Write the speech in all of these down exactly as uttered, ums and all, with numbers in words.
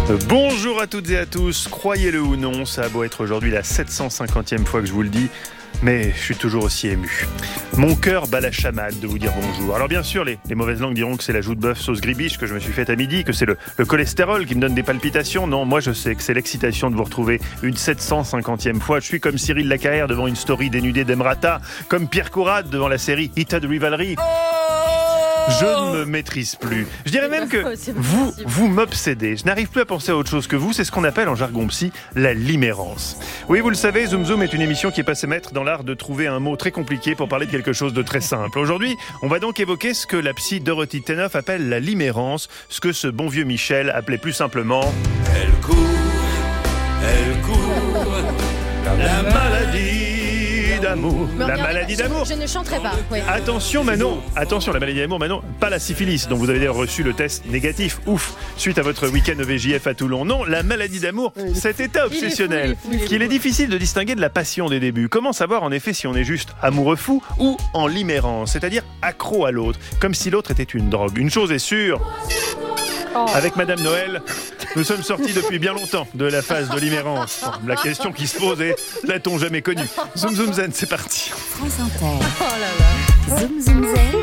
Bonjour à toutes et à tous, croyez-le ou non, ça a beau être aujourd'hui la sept cent cinquantième fois que je vous le dis, mais je suis toujours aussi ému. Mon cœur bat la chamade de vous dire bonjour. Alors bien sûr, les, les mauvaises langues diront que c'est la joue de bœuf sauce gribiche que je me suis faite à midi, que c'est le, le cholestérol qui me donne des palpitations. Non, moi je sais que c'est l'excitation de vous retrouver une sept cent cinquantième fois. Je suis comme Cyril Lacarrière devant une story dénudée d'Emrata, comme Pierre Courade devant la série Heated Rivalry. Je ne me maîtrise plus. Je dirais même que vous, vous m'obsédez. Je n'arrive plus à penser à autre chose que vous. C'est ce qu'on appelle en jargon psy la limérance. Oui, vous le savez, Zoom Zoom est une émission qui est passée maître dans l'art de trouver un mot très compliqué pour parler de quelque chose de très simple. Aujourd'hui, on va donc évoquer ce que la psy Dorothy Thénoff appelle la limérance, ce que ce bon vieux Michel appelait plus simplement elle court, elle court, la maladie d'amour. La maladie d'amour. Je ne chanterai pas. Oui. Attention Manon, attention la maladie d'amour Manon, pas la syphilis dont vous avez d'ailleurs reçu le test négatif, ouf, suite à votre week-end E V J F à Toulon. Non, la maladie d'amour, cet état obsessionnel qu'il est difficile de distinguer de la passion des débuts. Comment savoir en effet si on est juste amoureux fou ou en limérance, c'est-à-dire accro à l'autre, comme si l'autre était une drogue. Une chose est sûre, avec Madame Noël, nous sommes sortis depuis bien longtemps de la phase de limérance. La question qui se pose est, l'a-t-on jamais connu? Zoom Zoom Zen, c'est parti. France Inter. Oh là là. Zoom Zoom Zen.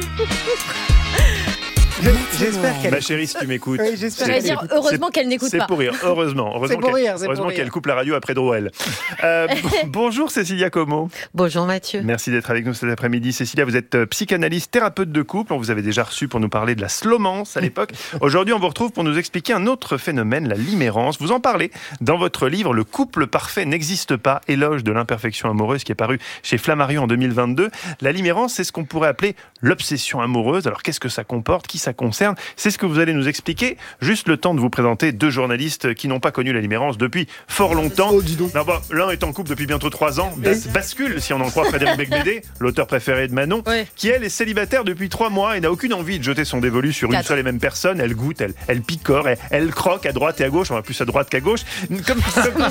J'espère qu'elle... Ma chérie, si tu m'écoutes, Oui, j'espère J'allais qu'elle dire, écoute. heureusement qu'elle n'écoute c'est pas. pour rire. Heureusement, heureusement C'est pour qu'elle, rire, c'est pour heureusement rire. qu'elle coupe la radio après Drouel. Euh, b- bonjour Cécilia Como. Bonjour Mathieu. Merci d'être avec nous cet après-midi. Cécilia, vous êtes euh, psychanalyste, thérapeute de couple. On vous avait déjà reçu pour nous parler de la slomance à l'époque. Aujourd'hui, on vous retrouve pour nous expliquer un autre phénomène, la limérance. Vous en parlez dans votre livre « Le couple parfait n'existe pas, éloge de l'imperfection amoureuse » qui est paru chez Flammarion en deux mille vingt-deux. La limérance, c'est ce qu'on pourrait appeler l'obsession amoureuse. Alors qu'est-ce que ça comporte? Qui ça concerne? C'est ce que vous allez nous expliquer. Juste le temps de vous présenter deux journalistes qui n'ont pas connu la limérance depuis fort longtemps. Oh, dis donc. Non, bah, l'un est en couple depuis bientôt trois ans. Bas- bascule, si on en croit Frédéric Becbédé, l'auteur préféré de Manon, Ouais. qui elle est célibataire depuis trois mois et n'a aucune envie de jeter son dévolu sur une Quatre. seule et même personne. Elle goûte, elle, elle picore, elle, elle croque à droite et à gauche. On va plus à droite qu'à gauche. Comme, comme,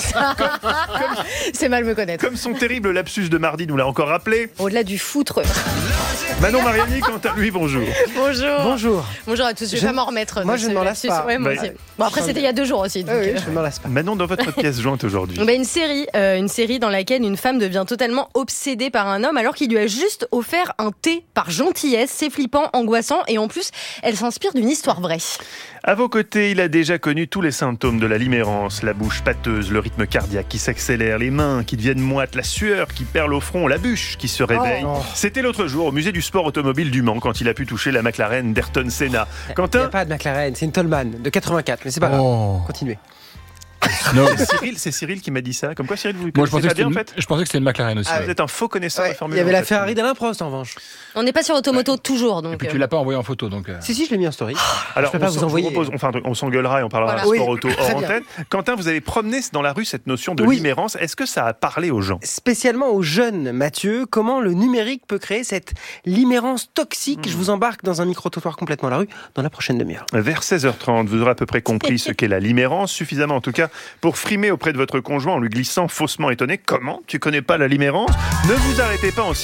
C'est mal me connaître. comme son terrible lapsus de mardi nous l'a encore rappelé. Au-delà du foutre. Manon Mariani, quant à lui, bonjour. Bonjour. Bonjour. Bonjour à tous. Je vais Je- pas m'en remettre. Moi, de je ce ne m'en lasse lapsus. pas. Ouais, moi Bah, aussi. Bon, après, c'était il y a deux jours aussi. donc, Oui, oui, euh, je ne m'en lasse pas. Manon, dans votre pièce jointe aujourd'hui. Bah, une série, euh, une série dans laquelle une femme devient totalement obsédée par un homme alors qu'il lui a juste offert un thé par gentillesse. C'est flippant, angoissant et en plus, elle s'inspire d'une histoire vraie. À vos côtés, il a déjà connu tous les symptômes de la limérance, la bouche pâteuse, le rythme cardiaque qui s'accélère, les mains qui deviennent moites, la sueur qui perle au front, la bûche qui se réveille. Oh. C'était l'autre jour au musée du sport automobile du Mans quand il a pu toucher la McLaren d'Ayrton Senna. Il n'y a Quentin, pas de McLaren, c'est une Toleman de quatre-vingt-quatre, mais c'est pas Oh. grave. Continuez. Non. c'est Cyril, c'est Cyril qui m'a dit ça. Comme quoi, Cyril, vous Moi, je connaissez pensais, que pas bien en c'était fait une... je pensais que c'était une McLaren aussi. Ah, ouais. vous êtes un faux connaisseur Ouais, de Formule il y avait un, en la fait. Ferrari d'Alain Prost en revanche. On n'est pas sur Automoto toujours, Et donc. puis euh, tu l'as pas envoyé en photo, donc. euh, Si, si, je l'ai mis en story. Alors, Je peux pas on vous s'en- envoyer. propose- enfin, on s'engueulera et on parlera Voilà. sport Oui, auto très hors bien. antenne. Quentin, vous avez promené dans la rue cette notion de Oui. limérance. Est-ce que ça a parlé aux gens? Spécialement aux jeunes, Mathieu, comment le numérique peut créer cette limérance toxique. Je vous embarque dans un micro-trottoir complètement à la rue dans la prochaine demi-heure. Vers seize heures trente, vous aurez à peu près compris ce qu'est la limérance, suffisamment en tout cas pour frimer auprès de votre conjoint en lui glissant faussement étonné. Comment? Tu connais pas la limérance? Ne vous arrêtez pas en